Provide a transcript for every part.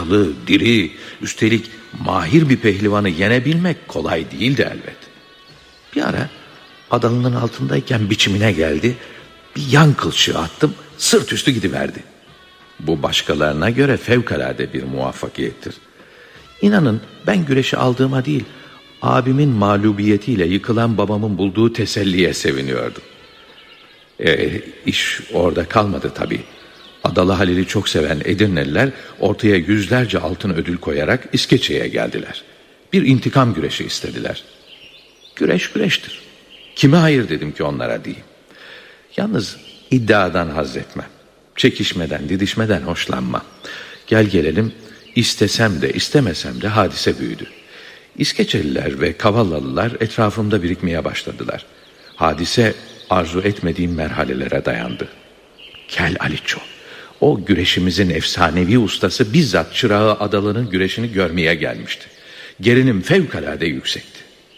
Silahlı, diri, üstelik mahir bir pehlivanı yenebilmek kolay değildi elbet. Bir ara adalının altındayken biçimine geldi. Bir yan kılçığı attım, sırt üstü gidiverdi. Bu başkalarına göre fevkalade bir muvaffakiyettir. İnanın ben güreşi aldığıma değil, abimin mağlubiyetiyle yıkılan babamın bulduğu teselliye seviniyordum. İş orada kalmadı tabii. Adalı Halil'i çok seven Edirneliler ortaya yüzlerce altın ödül koyarak İskeçe'ye geldiler. Bir intikam güreşi istediler. Güreş güreştir. Kime hayır dedim ki onlara diyeyim. Yalnız iddiadan haz etmem. Çekişmeden, didişmeden hoşlanmam. Gel gelelim, istesem de istemesem de hadise büyüdü. İskeçeliler ve Kavallalılar etrafımda birikmeye başladılar. Hadise arzu etmediğim merhalelere dayandı. Kel Aliço, o güreşimizin efsanevi ustası bizzat çırağı Adalı'nın güreşini görmeye gelmişti. Gerilim fevkalade yüksekti.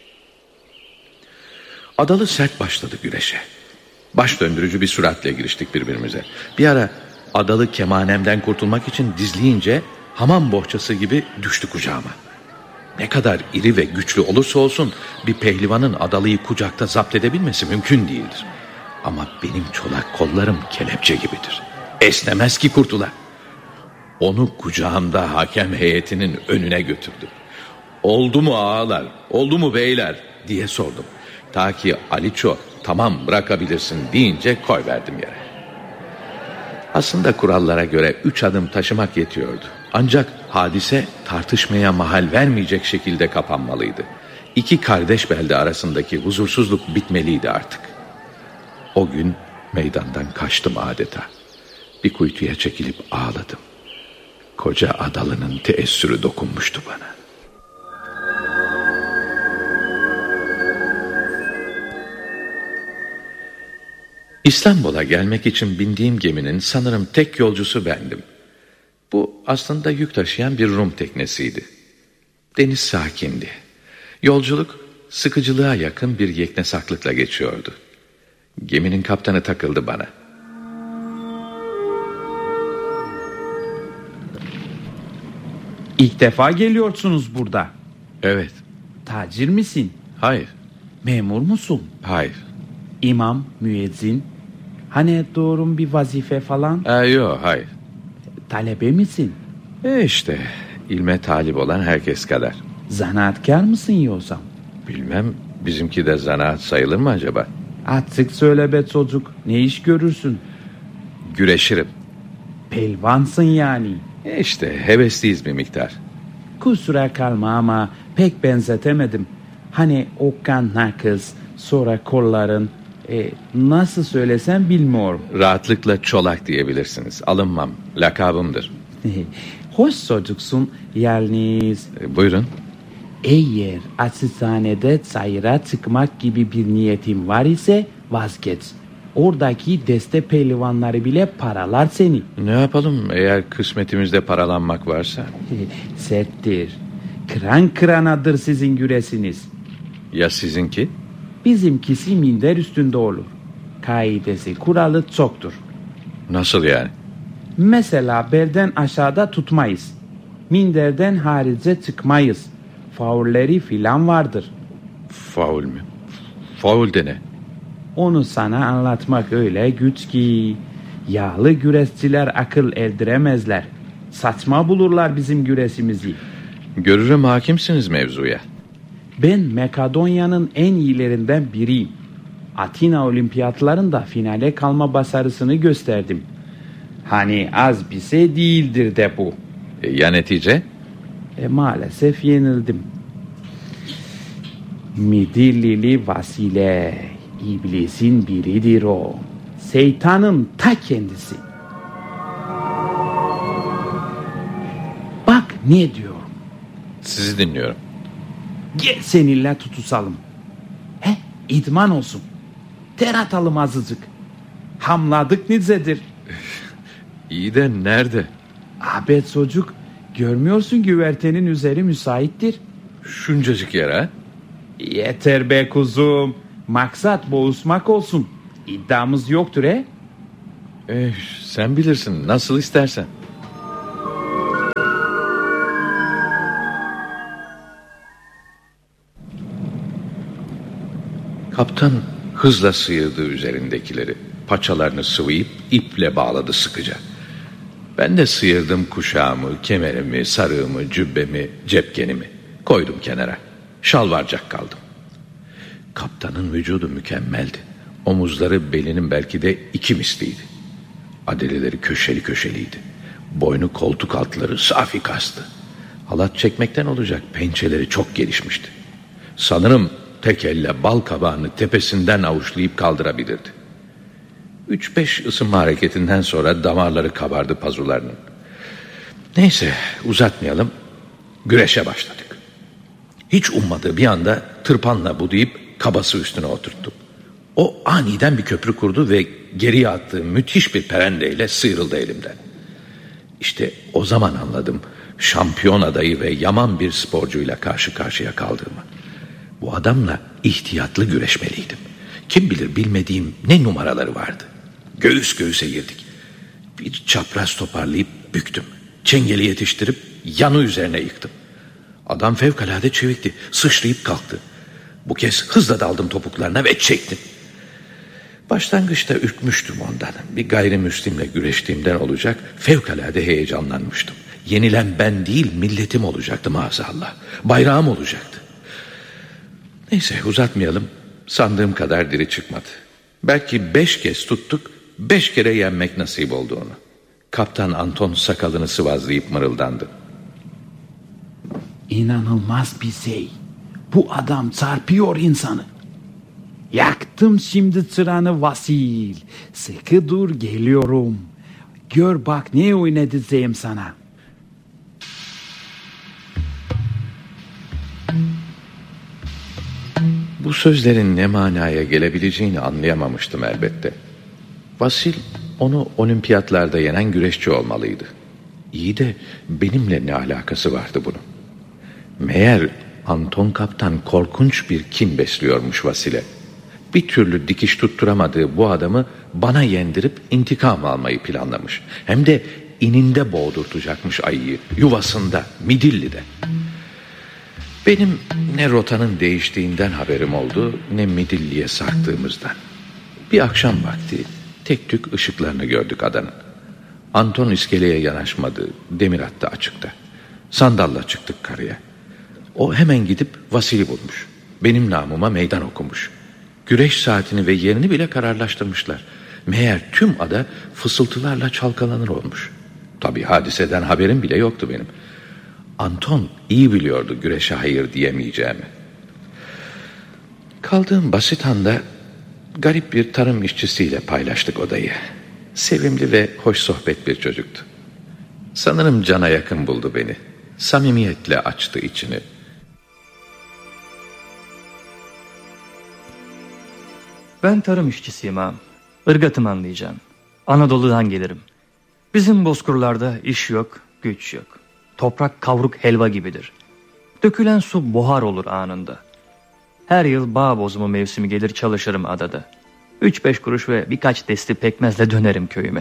Adalı sert başladı güreşe. Baş döndürücü bir süratle giriştik birbirimize. Bir ara Adalı kemanemden kurtulmak için dizleyince hamam bohçası gibi düştü kucağıma. Ne kadar iri ve güçlü olursa olsun bir pehlivanın Adalı'yı kucakta zapt edebilmesi mümkün değildir. Ama benim çolak kollarım kelepçe gibidir. Esnemez ki kurtula. Onu kucağımda hakem heyetinin önüne götürdüm. Oldu mu ağalar, oldu mu beyler diye sordum. Ta ki Aliço tamam bırakabilirsin deyince koyverdim yere. Aslında kurallara göre 3 adım taşımak yetiyordu. Ancak hadise tartışmaya mahal vermeyecek şekilde kapanmalıydı. 2 kardeş belde arasındaki huzursuzluk bitmeliydi artık. O gün meydandan kaçtım adeta. Bir kuytuya çekilip ağladım. Koca Adalı'nın teessürü dokunmuştu bana. İstanbul'a gelmek için bindiğim geminin sanırım tek yolcusu bendim. Bu aslında yük taşıyan bir Rum teknesiydi. Deniz sakindi. Yolculuk sıkıcılığa yakın bir yeknesaklıkla geçiyordu. Geminin kaptanı takıldı bana. İlk defa geliyorsunuz burada. Evet. Tacir misin? Hayır. Memur musun? Hayır. İmam, müezzin, hani doğru bir vazife falan? Yok, hayır. Talebe misin? İşte ilme talip olan herkes kadar. Zanaatkar mısın yoksa? Bilmem, bizimki de zanaat sayılır mı acaba? Artık söyle be çocuk, ne iş görürsün? Güreşirim. Pelvansın yani. İşte hevesliyiz bir miktar. Kusura kalma ama pek benzetemedim. Hani Okan nakız, sonra kolların, nasıl söylesem bilmiyorum. Rahatlıkla Çolak diyebilirsiniz. Alınmam, lakabımdır. Hoş çocuksun yalnız. Buyurun. Eğer asistanede sayıra çıkmak gibi bir niyetin var ise vazgeç. Oradaki deste pehlivanları bile paralar seni. Ne yapalım eğer kısmetimizde paralanmak varsa? Serttir. Kıran kıranadır sizin güresiniz. Ya sizinki? Bizimkisi minder üstünde olur. Kaidesi, kuralı çoktur. Nasıl yani? Mesela belden aşağıda tutmayız. Minderden harice çıkmayız. Faulleri filan vardır. Faul mü? Faul de ne? Onu sana anlatmak öyle güç ki yağlı güreşçiler akıl erdiremezler. Saçma bulurlar bizim güreşimizi. Görürüm hakimsiniz mevzuya. Ben Makedonya'nın en iyilerinden biriyim. Atina olimpiyatlarında finale kalma başarısını gösterdim. Hani az bir şey değildir de bu. Ya netice? Maalesef yenildim. Midillili Vasile, iblisin biridir o. Şeytanın ta kendisi. Bak ne diyor. Sizi dinliyorum. Gel seninle tutuşalım. İdman olsun. Ter atalım azıcık. Hamladık nicedir. İyi de nerede? Abi çocuk, görmüyorsun güvertenin üzeri müsaittir. Şuncacık yere. Yeter be kuzum. Maksat boğuşmak olsun. İddiamız yoktur Sen bilirsin, nasıl istersen. Kaptan hızla sıyırdı üzerindekileri. Paçalarını sıvayıp iple bağladı sıkıca. Ben de sıyırdım kuşağımı, kemerimi, sarığımı, cübbemi, cepkenimi. Koydum kenara. Şalvarcak kaldım. Kaptanın vücudu mükemmeldi. Omuzları belinin belki de 2 misliydi. Adeleleri köşeli köşeliydi. Boynu koltuk altları safi kastı. Halat çekmekten olacak pençeleri çok gelişmişti. Sanırım tek elle bal kabağını tepesinden avuçlayıp kaldırabilirdi. 3-5 ısınma hareketinden sonra damarları kabardı pazularının. Neyse, uzatmayalım. Güreşe başladık. Hiç ummadığı bir anda tırpanla budayıp kabası üstüne oturttum. O aniden bir köprü kurdu ve geriye attığı müthiş bir perendeyle sıyrıldı elimden. İşte o zaman anladım şampiyon adayı ve yaman bir sporcuyla karşı karşıya kaldığımı. Bu adamla ihtiyatlı güreşmeliydim. Kim bilir bilmediğim ne numaraları vardı. Göğüs göğüse girdik. Bir çapraz toparlayıp büktüm. Çengeli yetiştirip yanı üzerine yıktım. Adam fevkalade çevikti. Sıçrayıp kalktı. Bu kez hızla daldım topuklarına ve çektim. Başlangıçta ürkmüştüm ondan. Bir gayrimüslimle güreştiğimden olacak fevkalade heyecanlanmıştım. Yenilen ben değil milletim olacaktı maazallah. Bayrağım olacaktı. Neyse uzatmayalım. Sandığım kadar diri çıkmadı. Belki 5 kez tuttuk, 5 kere yenmek nasip oldu onu. Kaptan Anton sakalını sıvazlayıp mırıldandı. İnanılmaz bir şey. Bu adam çarpıyor insanı. Yaktım şimdi çıranı Vasil. Sıkı dur geliyorum. Gör bak ne oynatacağım sana. Bu sözlerin ne manaya gelebileceğini anlayamamıştım elbette. Vasil onu olimpiyatlarda yenen güreşçi olmalıydı. İyi de benimle ne alakası vardı bunun? Meğer Anton Kaptan korkunç bir kin besliyormuş Vasil'e. Bir türlü dikiş tutturamadığı bu adamı bana yendirip intikam almayı planlamış. Hem de ininde boğdurtacakmış ayıyı, yuvasında, Midilli'de. Benim ne rotanın değiştiğinden haberim oldu, ne Midilli'ye sarktığımızdan. Bir akşam vakti tek tük ışıklarını gördük adanın. Anton iskeleye yanaşmadı, demir hattı açıkta. Sandalla çıktık karaya. O hemen gidip Vasil'i bulmuş. Benim namıma meydan okumuş. Güreş saatini ve yerini bile kararlaştırmışlar. Meğer tüm ada fısıltılarla çalkalanır olmuş. Tabii hadiseden haberim bile yoktu benim. Anton iyi biliyordu güreşe hayır diyemeyeceğimi. Kaldığım basit anda garip bir tarım işçisiyle paylaştık odayı. Sevimli ve hoş sohbet bir çocuktu. Sanırım cana yakın buldu beni. Samimiyetle açtı içini. Ben tarım işçisiyim ağam. Irgatım anlayacağım. Anadolu'dan gelirim. Bizim bozkırlarda iş yok, güç yok. Toprak kavruk helva gibidir. Dökülen su buhar olur anında. Her yıl bağ bozumu mevsimi gelir çalışırım adada. 3-5 kuruş ve birkaç desti pekmezle dönerim köyüme.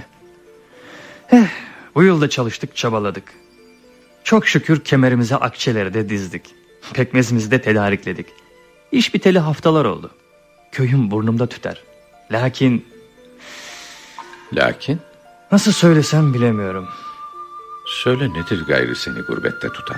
Bu yılda çalıştık, çabaladık. Çok şükür kemerimize akçeleri de dizdik. Pekmezimizi de tedarikledik. İş biteli haftalar oldu. Köyüm burnumda tüter. Lakin... Nasıl söylesem bilemiyorum. Söyle nedir gayrı seni gurbette tutan?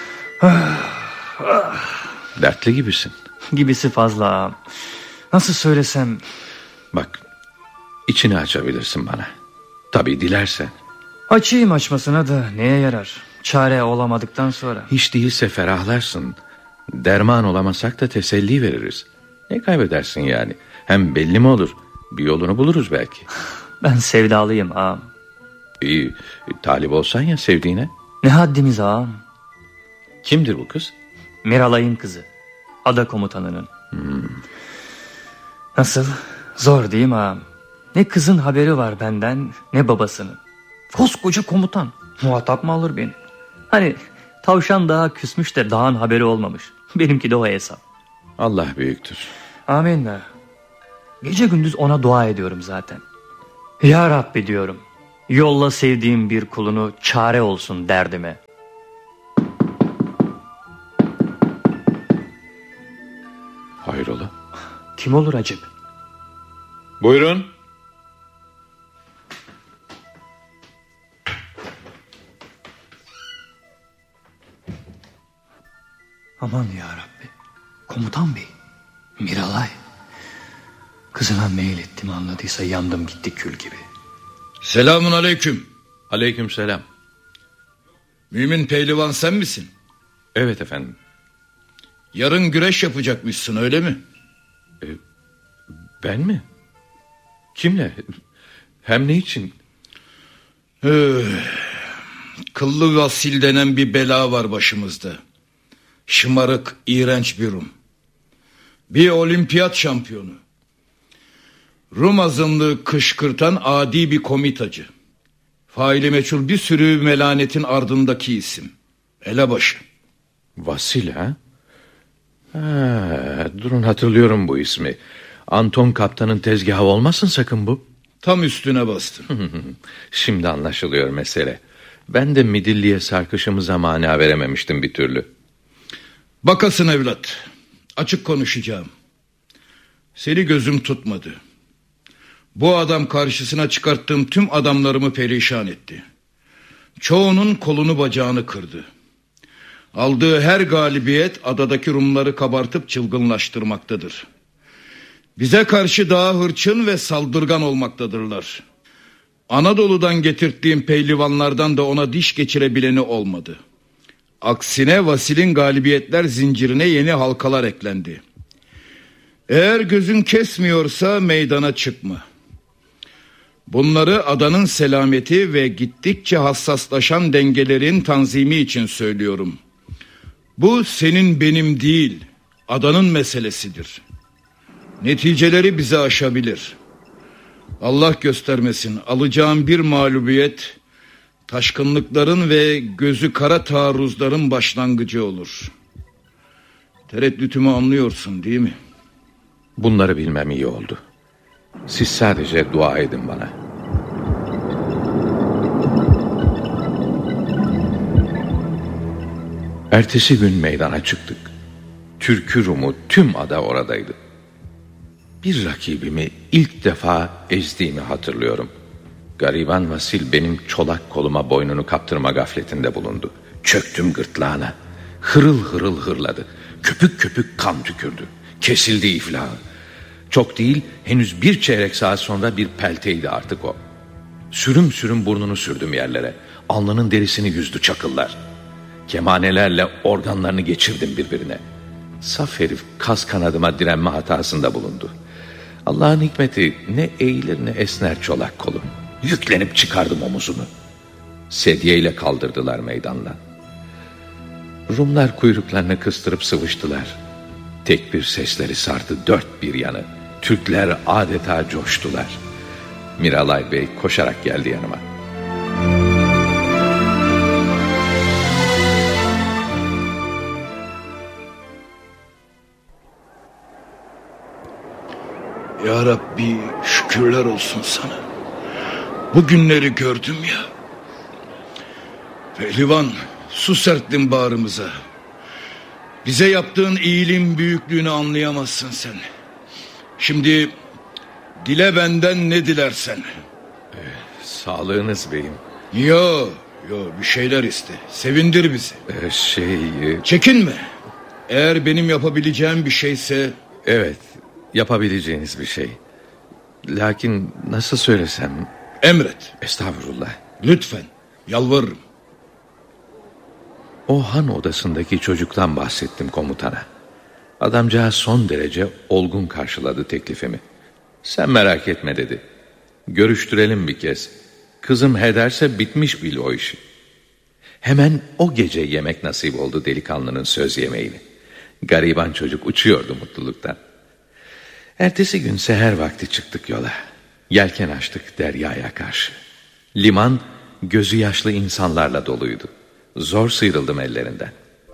Dertli gibisin. Gibisi fazla ağam. Nasıl söylesem... Bak, içini açabilirsin bana. Tabii dilersen. Açayım açmasına da neye yarar? Çare olamadıktan sonra. Hiç değilse ferahlarsın. Derman olamasak da teselli veririz. Ne kaybedersin yani? Hem belli mi olur? Bir yolunu buluruz belki. Ben sevdalıyım ağam. İyi, talip olsan ya sevdiğine. Ne haddimiz ağam? Kimdir bu kız? Miralay'ın kızı. Ada komutanının. Nasıl? Zor değil mi ağam? Ne kızın haberi var benden, ne babasının. Koskoca komutan. Muhatap mı alır beni? Hani tavşan dağa küsmüş de dağın haberi olmamış. Benimki de o hesap. Allah büyüktür. Amenna. Gece gündüz ona dua ediyorum zaten. Ya Rabbi diyorum. Yolla sevdiğim bir kulunu, çare olsun derdime. Hayrola? Kim olur acaba? Buyurun. Aman ya Rabbi. Komutan bey. Miralay. Kızına mail ettim, anladıysa yandım gitti kül gibi. Selamun aleyküm. Aleykümselam. Mümin pehlivan sen misin? Evet efendim. Yarın güreş yapacakmışsın, öyle mi? Ben mi? Kimle? Hem ne için? Kıllı Vasil denen bir bela var başımızda. Şımarık, iğrenç bir Rum. Bir olimpiyat şampiyonu. Rum azınlığı kışkırtan adi bir komitacı. Faili meçhul bir sürü melanetin ardındaki isim. Elebaşı. Vasil ha? Durun, hatırlıyorum bu ismi. Anton Kaptan'ın tezgahı olmasın sakın bu. Tam üstüne bastın. Şimdi anlaşılıyor mesele. Ben de Midilli'ye sarkışımıza mana verememiştim bir türlü. Bakasın evlat. Açık konuşacağım. Seni gözüm tutmadı. Bu adam karşısına çıkarttığım tüm adamlarımı perişan etti. Çoğunun kolunu bacağını kırdı. Aldığı her galibiyet adadaki Rumları kabartıp çılgınlaştırmaktadır. Bize karşı daha hırçın ve saldırgan olmaktadırlar. Anadolu'dan getirttiğim pehlivanlardan da ona diş geçirebileni olmadı. Aksine Vasil'in galibiyetler zincirine yeni halkalar eklendi. Eğer gözün kesmiyorsa meydana çıkma. Bunları adanın selameti ve gittikçe hassaslaşan dengelerin tanzimi için söylüyorum. Bu senin benim değil, adanın meselesidir. Neticeleri bize aşabilir. Allah göstermesin, alacağım bir mağlubiyet taşkınlıkların ve gözü kara taarruzların başlangıcı olur. Tereddütümü anlıyorsun değil mi? Bunları bilmem iyi oldu. Siz sadece dua edin bana. Ertesi gün meydana çıktık. Türkü Rum'u tüm ada oradaydı. Bir rakibimi ilk defa ezdiğimi hatırlıyorum. Gariban Vasil benim çolak koluma boynunu kaptırma gafletinde bulundu. Çöktüm gırtlağına. Hırıl hırıl hırladı. Köpük köpük kan tükürdü. Kesildi iflahı. Çok değil, henüz bir çeyrek saat sonra bir pelteydi artık o. Sürüm sürüm burnunu sürdüm yerlere. Alnının derisini yüzdü çakıllar. Kemanelerle organlarını geçirdim birbirine. Saf herif kas kanadıma direnme hatasında bulundu. Allah'ın hikmeti, ne eğilir ne esner çolak kolum. Yüklenip çıkardım omuzunu. Sedyeyle kaldırdılar meydandan. Rumlar kuyruklarını kıstırıp sıvıştılar. Tekbir sesleri sardı dört bir yanı. Türkler adeta coştular. Miralay Bey koşarak geldi yanıma. Ya Rabbi, şükürler olsun sana. Bu günleri gördüm ya. Pehlivan, su serttin bağrımıza. Bize yaptığın iyiliğin büyüklüğünü anlayamazsın sen. Şimdi dile benden ne dilersen. Sağlığınız beyim. Yo, bir şeyler iste. Sevindir bizi. Çekinme. Eğer benim yapabileceğim bir şeyse... Evet, yapabileceğiniz bir şey. Lakin nasıl söylesem... Emret. Estağfurullah. Lütfen, yalvarırım. O han odasındaki çocuktan bahsettim komutana. Adamcağız son derece olgun karşıladı teklifimi. Sen merak etme dedi. Görüştürelim bir kez. Kızım ederse bitmiş bil o işi. Hemen o gece yemek nasip oldu delikanlının söz yemeğini. Gariban çocuk uçuyordu mutluluktan. Ertesi gün seher vakti çıktık yola. Yelken açtık deryaya karşı. Liman gözü yaşlı insanlarla doluydu. Zor sıyrıldım ellerinden.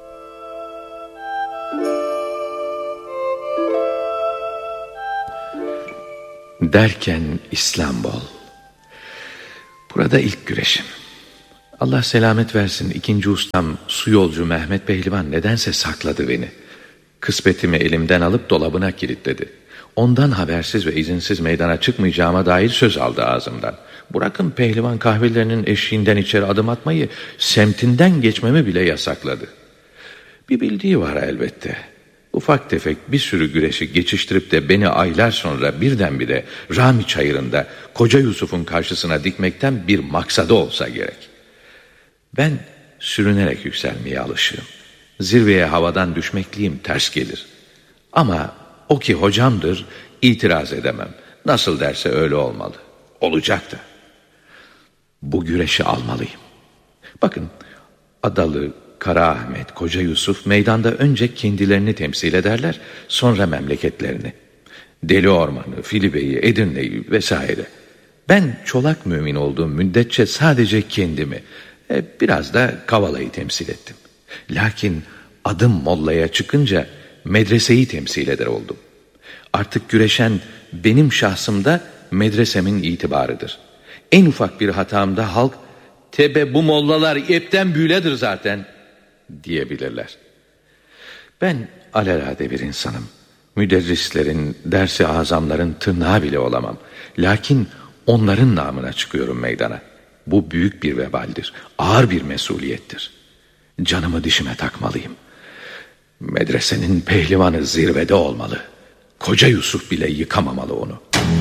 Derken İstanbul. Burada ilk güreşim. Allah selamet versin, ikinci ustam su yolcu Mehmet Pehlivan nedense sakladı beni. Kısmetimi elimden alıp dolabına kilitledi. Ondan habersiz ve izinsiz meydana çıkmayacağıma dair söz aldı ağzımdan. Bırakın pehlivan kahvelerinin eşiğinden içeri adım atmayı, semtinden geçmemi bile yasakladı. Bir bildiği var elbette. Ufak tefek bir sürü güreşi geçiştirip de beni aylar sonra birdenbire Rami Çayırı'nda Koca Yusuf'un karşısına dikmekten bir maksadı olsa gerek. Ben sürünerek yükselmeye alışığım. Zirveye havadan düşmekliyim ters gelir. Ama o ki hocamdır, itiraz edemem. Nasıl derse öyle olmalı. Olacak da. Bu güreşi almalıyım. Bakın, Adalı, Karaahmet, Koca Yusuf meydanda önce kendilerini temsil ederler, sonra memleketlerini. Deli Ormanı, Filibe'yi, Edirne'yi vesaire. Ben çolak mümin olduğum müddetçe sadece kendimi, biraz da Kavala'yı temsil ettim. Lakin adım Molla'ya çıkınca medreseyi temsil eder oldum. Artık güreşen benim şahsımda medresemin itibarıdır. En ufak bir hatamda halk, "Tebe bu mollalar epten büyüledir zaten" diyebilirler. Ben alelade bir insanım. Müderrislerin, dersi azamların tırnağı bile olamam. Lakin onların namına çıkıyorum meydana. Bu büyük bir vebaldir, ağır bir mesuliyettir. Canımı dişime takmalıyım. Medresenin pehlivanı zirvede olmalı. Koca Yusuf bile yıkamamalı onu.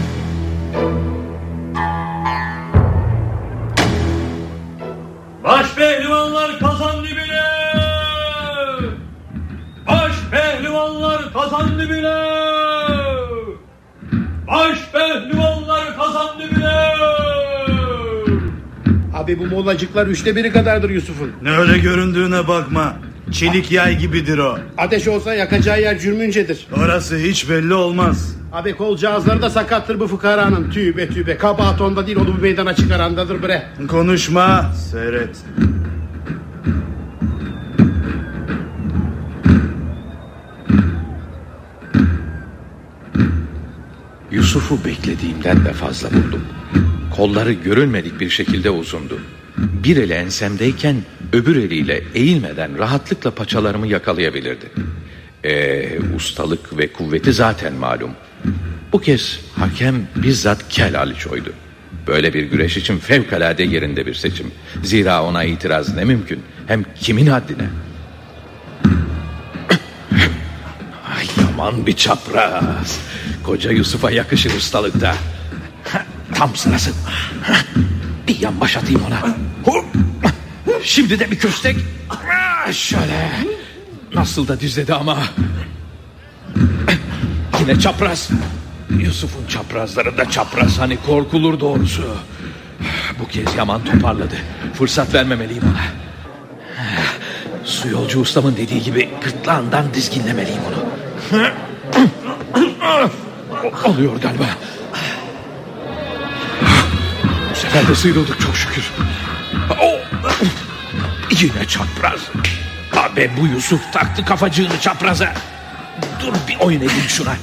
Baş pehlivanlar kazandı bile! Baş pehlivanlar kazandı bile! Baş pehlivanlar kazandı bile! Abi bu mollacıklar 1/3 kadardır Yusuf'un. Ne öyle göründüğüne bakma. Çelik yay gibidir o. Ateş olsa yakacağı yer cürmüncedir. Orası hiç belli olmaz. Abi kol cihazları da sakattır bu fıkaranın. Tübe tübe. Kabahat onda değil, onu bu meydana çıkarandadır bre. Konuşma, seyret. Yusuf'u beklediğimden de fazla buldum. Kolları görülmedik bir şekilde uzundu. Bir eli ensemdeyken öbür eliyle eğilmeden rahatlıkla paçalarımı yakalayabilirdi. Ustalık ve kuvveti zaten malum. Bu kez hakem bizzat Kel Aliço'ydu. Böyle bir güreş için fevkalade yerinde bir seçim. Zira ona itiraz ne mümkün, hem kimin haddine? Ay, aman bir çapraz. Koca Yusuf'a yakışır ustalıkta. Tam sırası. Bir yan baş atayım ona. Şimdi de bir köstek. Şöyle. Nasıl da dizledi ama. Yine çapraz. Yusuf'un çaprazları da çapraz, hani korkulur doğrusu. Bu kez Yaman toparladı. Fırsat vermemeliyim ona. Su yolcu ustamın dediği gibi gırtlağından dizginlemeliyim onu. Oluyor galiba. Bu sefer de sıyrıldık çok şükür. Yine çapraz. Abi bu Yusuf taktı kafacığını çapraza. Dur bir oyun edeyim şuna.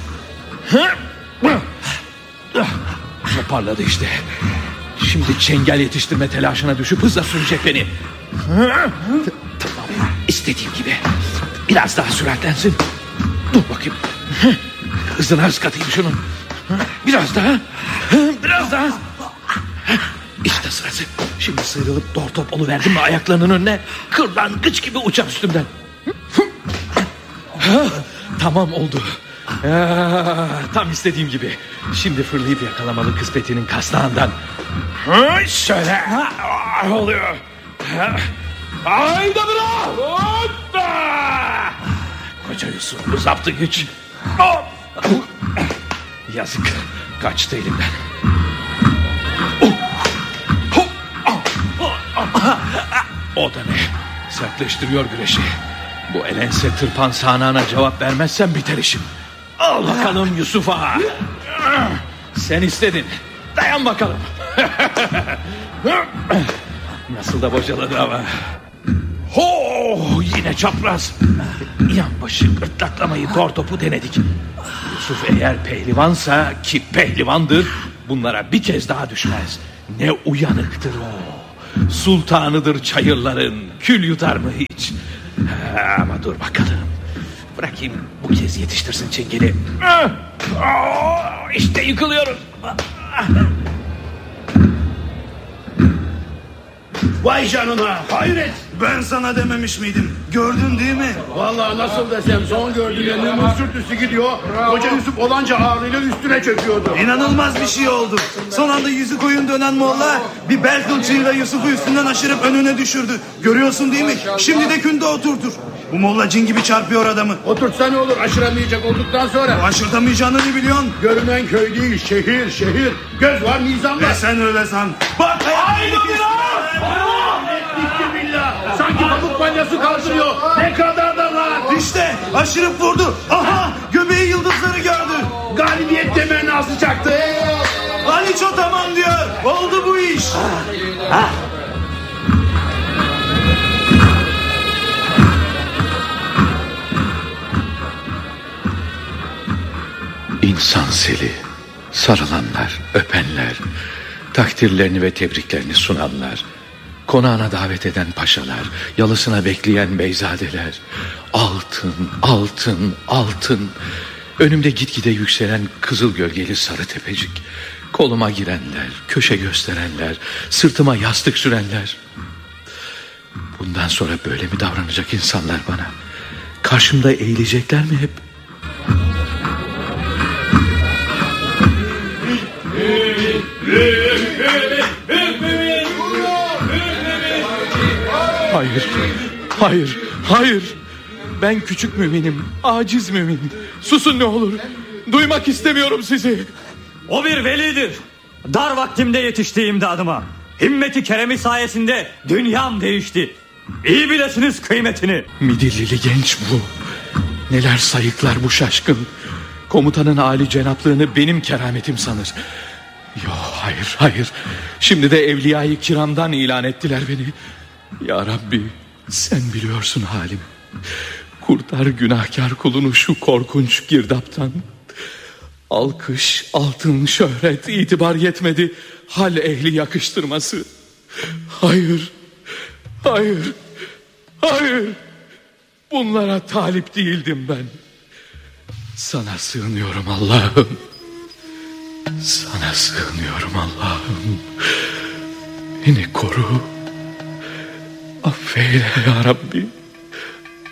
Toparladı işte. Şimdi çengel yetiştirme telaşına düşüp hızla sürecek beni. Tamam, istediğim gibi. Biraz daha süratlensin. Dur bakayım. Hızına hız katayım şunun. Biraz daha. Biraz daha. İşte sırası. Şimdi sıyrılıp dor top oluverdim mi ayaklarının önüne, kırlangıç gibi uçar üstümden. Tamam oldu. Tam istediğim gibi. Şimdi fırlayıp yakalamalı kısmetinin kasnağından. Şöyle. Oluyor. Haydi bravo. Koca Yusuf bu zaptı güç. Yazık. Kaçtı elimden. O da ne? Sertleştiriyor güreşi. Bu elense tırpan sahnağına cevap vermezsem biter işim. Al bakalım Yusuf'a. Sen istedin. Dayan bakalım. Nasıl da bocaladı ama. Yine çapraz. Yan başı gırtlaklamayı dor topu denedik. Yusuf eğer pehlivansa, ki pehlivandır, bunlara bir kez daha düşmez. Ne uyanıktır o. Sultanıdır çayırların. Kül yutar mı hiç? Ama dur bakalım. Bırakayım bu kez yetiştirsin çengeli. İşte yıkılıyorum. Vay canına, hayret. Ben sana dememiş miydim? Gördün değil mi? Vallahi nasıl desem, son gördüğümde sürtüsü gidiyor. Hoca Yusuf olanca ağrıyla üstüne çöküyordu. İnanılmaz bir şey oldu. Son anda yüzü koyun dönen Molla bir bel kılçığıyla Yusuf'u üstünden aşırıp önüne düşürdü. Görüyorsun değil mi? Şimdi de künde oturtur. Bu Molla cin gibi çarpıyor adamı. Oturtsa ne olur, aşıramayacak olduktan sonra. Aşırtamayacağını ne biliyorsun? Görünen köy değil, şehir. Göz var, nizam var. Ve sen öyle san. Bak hayır Gitti billah. Sanki pamuk balyası kaldırıyor. Ne kadar da rahat. İşte aşırıp vurdu. Aha, göbeği yıldızları gördü. Galibiyet temenası çaktı. Aliço tamam diyor. Oldu bu iş. İnsan seli, sarılanlar, öpenler, takdirlerini ve tebriklerini sunanlar, konağına davet eden paşalar, yalısına bekleyen beyzadeler, altın, önümde gitgide yükselen kızıl gölgeli sarı tepecik, koluma girenler, köşe gösterenler, sırtıma yastık sürenler. Bundan sonra böyle mi davranacak insanlar bana? Karşımda eğilecekler mi hep? Hayır. Ben küçük müminim, aciz mümin. Susun ne olur. Duymak istemiyorum sizi. O bir velidir. Dar vaktimde yetişti imdadıma. Himmeti keremi sayesinde dünyam değişti. İyi bilesiniz kıymetini. Midillili genç bu. Neler sayıklar bu şaşkın. Komutanın âli cenaplığını benim kerametim sanır. Hayır. Şimdi de evliya-i kiramdan ilan ettiler beni. Ya Rabbi, sen biliyorsun halimi. Kurtar günahkar kulunu şu korkunç girdaptan. Alkış, altın, şöhret, itibar yetmedi hal ehli yakıştırması. Hayır. Bunlara talip değildim ben. Sana sığınıyorum Allah'ım. Sana sığınıyorum Allah'ım. Beni koru. Affeyle ya Rabbi.